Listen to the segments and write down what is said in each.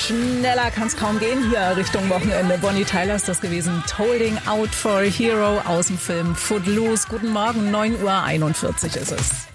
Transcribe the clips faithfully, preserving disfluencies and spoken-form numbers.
Schneller kann es kaum gehen hier Richtung Wochenende. Bonnie Tyler ist das gewesen. Holding Out for a Hero aus dem Film Footloose. Guten Morgen, neun Uhr einundvierzig ist es.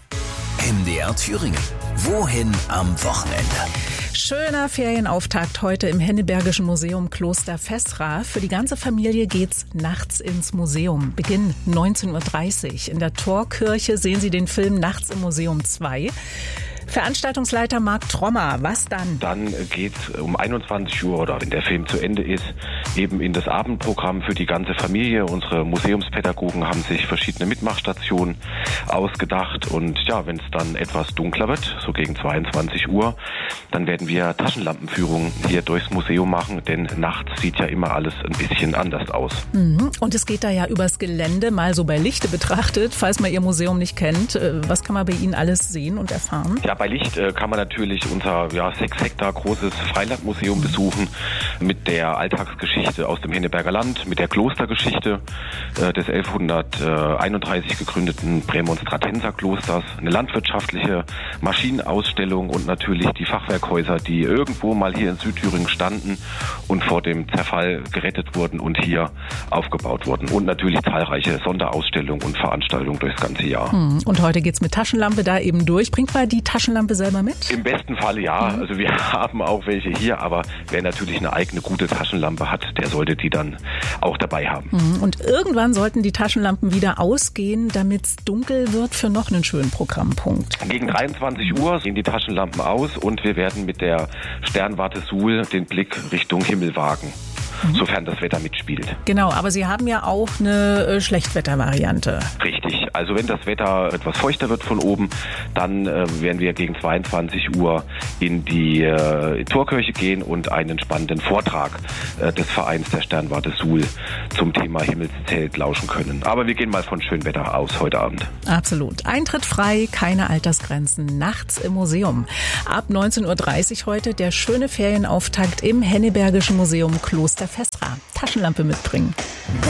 M D R Thüringen. Wohin am Wochenende? Schöner Ferienauftakt heute im Hennebergischen Museum Kloster Fessra. Für die ganze Familie geht's nachts ins Museum. Beginn neunzehn Uhr dreißig. In der Torkirche sehen Sie den Film Nachts im Museum zwei. Veranstaltungsleiter Marc Trommer, was dann? Dann geht es um einundzwanzig Uhr oder wenn der Film zu Ende ist, eben in das Abendprogramm für die ganze Familie. Unsere Museumspädagogen haben sich verschiedene Mitmachstationen ausgedacht und ja, wenn es dann etwas dunkler wird, so gegen zweiundzwanzig Uhr, dann werden wir Taschenlampenführungen hier durchs Museum machen, denn nachts sieht ja immer alles ein bisschen anders aus. Mhm. Und es geht da ja übers Gelände, mal so bei Lichte betrachtet, falls man Ihr Museum nicht kennt. Was kann man bei Ihnen alles sehen und erfahren? Ja, bei Licht äh, kann man natürlich unser ja, sechs Hektar großes Freilandmuseum besuchen mit der Alltagsgeschichte aus dem Henneberger Land, mit der Klostergeschichte äh, des elfhunderteinunddreißig gegründeten Prämonstratenserklosters, eine landwirtschaftliche Maschinenausstellung und natürlich die Fachwerkhäuser, die irgendwo mal hier in Südthüringen standen und vor dem Zerfall gerettet wurden und hier aufgebaut wurden. Und natürlich zahlreiche Sonderausstellungen und Veranstaltungen durchs ganze Jahr. Und heute geht's mit Taschenlampe da eben durch. Bringt man die Taschenlampe selber mit? Im besten Falle ja. Also wir haben auch welche hier, aber wer natürlich eine eigene gute Taschenlampe hat, der sollte die dann auch dabei haben. Und irgendwann sollten die Taschenlampen wieder ausgehen, damit es dunkel wird für noch einen schönen Programmpunkt. Gegen dreiundzwanzig Uhr gehen die Taschenlampen aus und wir werden mit der Sternwarte Suhl den Blick Richtung Himmel wagen. Sofern das Wetter mitspielt. Genau, aber Sie haben ja auch eine äh, Schlechtwettervariante. Richtig, also wenn das Wetter etwas feuchter wird von oben, dann äh, werden wir gegen zweiundzwanzig Uhr in die äh, Torkirche gehen und einen spannenden Vortrag äh, des Vereins der Sternwarte Suhl zum Thema Himmelszelt lauschen können. Aber wir gehen mal von schönem Wetter aus heute Abend. Absolut. Eintritt frei, keine Altersgrenzen, nachts im Museum. Ab neunzehn Uhr dreißig heute der schöne Ferienauftakt im Hennebergischen Museum Kloster Fessra. Taschenlampe mitbringen.